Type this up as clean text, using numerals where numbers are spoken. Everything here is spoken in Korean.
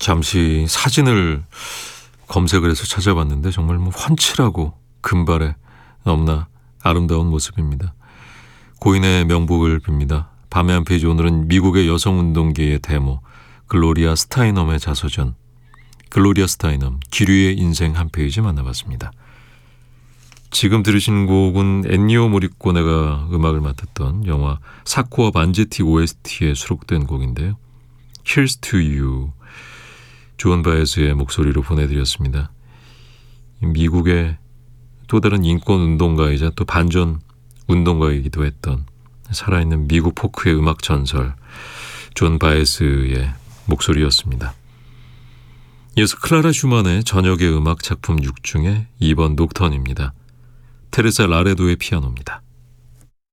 잠시 사진을 검색을 해서 찾아봤는데 정말 훤칠하고 금발에 너무나 아름다운 모습입니다. 고인의 명복을 빕니다. 밤의 한 페이지, 오늘은 미국의 여성운동계의 데모 글로리아 스타이넘의 자서전 글로리아 스타이넘 기류의 인생 한 페이지 만나봤습니다. 지금 들으신 곡은 엔니오 모리코네가 음악을 맡았던 영화 사코와 반제티 OST에 수록된 곡인데요. Here's to you, 존 바에즈의 목소리로 보내드렸습니다. 미국의 또 다른 인권 운동가이자 또 반전 운동가이기도 했던 살아있는 미국 포크의 음악 전설 존 바에즈의 목소리였습니다. 이어서 클라라 슈만의 저녁의 음악 작품 6 중에 2번 녹턴입니다. 테레사 라레도의 피아노입니다.